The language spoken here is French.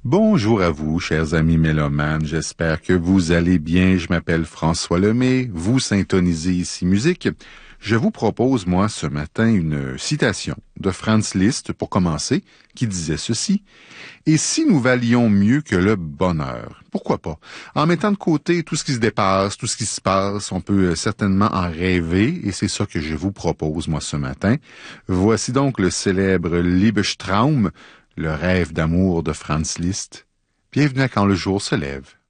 Bonjour à vous, chers amis mélomanes. J'espère que vous allez bien. Je m'appelle François Lemay. Vous syntonisez ici musique. Je vous propose, moi, ce matin, une citation de Franz Liszt, pour commencer, qui disait ceci. « Et si nous valions mieux que le bonheur? Pourquoi pas? En mettant de côté tout ce qui se dépasse, tout ce qui se passe, on peut certainement en rêver, et c'est ça que je vous propose, moi, ce matin. Voici donc le célèbre Liebestraum, le rêve d'amour de Franz Liszt. Bienvenue à Quand le jour se lève.